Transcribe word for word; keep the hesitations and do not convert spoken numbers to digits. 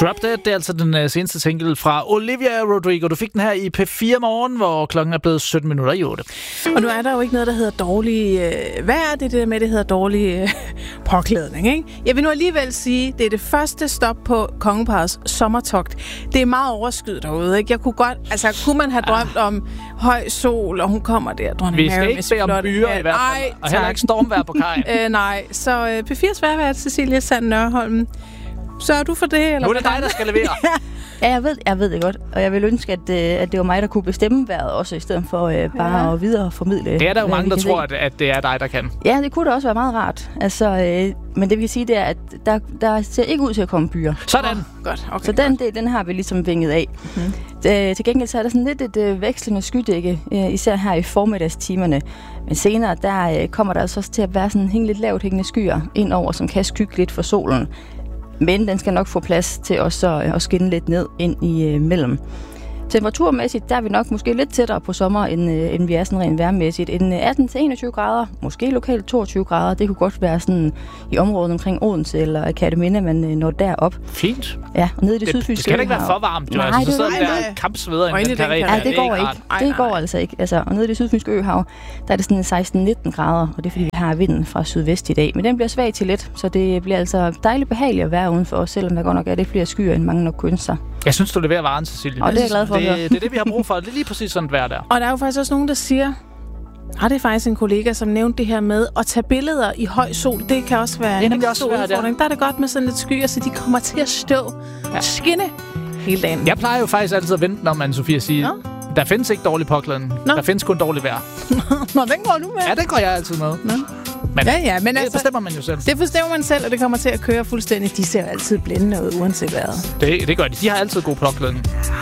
Drop Dead, det er altså den uh, seneste single fra Olivia Rodrigo. Du fik den her i P fire Morgen, hvor klokken er blevet sytten minutter i otte. Og nu er der jo ikke noget, der hedder dårlig... Øh, hvad er det, det med, det hedder dårlig øh, påklædning, ikke? Jeg vil nu alligevel sige, det er det første stop på kongeparrets sommertogt. Det er meget overskyet derude, ikke? Jeg kunne godt... Altså, kunne man have drømt ah. om høj sol, og hun kommer der, dronning Vi skal Mary, ikke se om byer i hvert fald. Ej, og heller ikke stormvejr på kajen. øh, nej, så øh, P fires værvært, Cecilia Sand Nørholm. Sørger du for det? Eller nu er det dig, der skal levere. Ja, jeg ved, jeg ved det godt, og jeg vil ønske, at, at det var mig, der kunne bestemme vejret også, i stedet for øh, bare ja. at videreformidle. Det er der jo mange, der tror, at, at det er dig, der kan. Ja, det kunne da også være meget rart. Altså, øh, men det vi kan sige, det er, at der, der ser ikke ud til at komme byer. Sådan. Oh, godt. Okay, så den del, den har vi ligesom vinget af. Mm-hmm. Øh, til gengæld så er der sådan lidt et øh, vekslende skydække, øh, især her i formiddagstimerne. Men senere, der øh, kommer der altså også til at være sådan hænge lidt lavt hængende skyer indover, som kan skygge lidt for solen. Men den skal nok få plads til også at, at skinne lidt ned ind i øh, mellem. Temperaturmæssigt, der er vi nok måske lidt tættere på sommer, end, øh, end vi er sådan rent vejrmæssigt. En atten til enogtyve grader, måske lokalt toogtyve grader. Det kunne godt være sådan i området omkring Odense eller Kerteminde, man øh, når derop. Fint. Ja, og nede i det, det sydfyske. Det skal ikke være for varmt. Nej, altså, det, så sidder nej, der kampsveder i den karré. Ja, det går ikke. ikke. Det går altså ikke. Altså, og nede i det sydfyske øhav, der er det sådan seksten nitten grader, og det er fordi, vi har vinden fra sydvest i dag. Men den bliver svag til lidt, så det bliver altså dejligt behageligt at være udenfor, selvom der godt nok er det flere skyer, end mange nok kunne ønske sig. Jeg synes, du leverer varen, Cecilie. Og det er jeg glad for. Det, det er det, vi har brug for. Det er lige præcis sådan et vejr der. Og der er jo faktisk også nogen, der siger, og det er faktisk en kollega, som nævnte det her med at tage billeder i høj sol. Det kan også være det en også stor udfordring. Der er det godt med sådan lidt skyer, så de kommer til at stå ja. skinne hele dagen. Jeg plejer jo faktisk altid at vente, når man, Sofie, siger, Nå? der findes ikke dårlig påklædning. Nå. Der findes kun dårligt vejr. Nå, den går du med. Ja, den går jeg altid med. Nå. Men ja, ja, men det altså, bestemmer man jo selv. Det bestemmer man selv, og det kommer til at køre fuldstændig. De ser jo altid blændende ud, uanset hvad. Det, det gør de. De har altid god påklædning.